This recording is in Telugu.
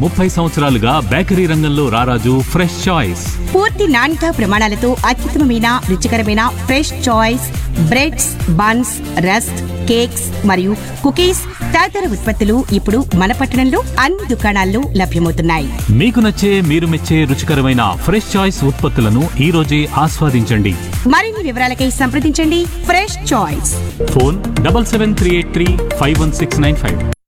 30 సంవత్సరాలుగా బేకరీ రంగంలో రారాజు ఫ్రెష్ చాయిస్. పూర్తి నాణ్యత ప్రమాణాలతో అత్యుత్తమమైన రుచికరమైన fresh choice breads, buns, rusk, cakes మరియు కుకీస్ తదితర ఉత్పత్తులు ఇప్పుడు మన పట్టణంలో అన్ని దుకాణాల్లో లభ్యమవుతున్నాయి. మీకు నచ్చే, మీరు మెచ్చే రుచికరమైన ఫ్రెష్ చాయిస్ ఉత్పత్తులను ఈ రోజే ఆస్వాదించండి. మరిన్ని వివరాలకై సంప్రదించండి ఫ్రెష్ చాయిస్. ఫోన్ 7738351695.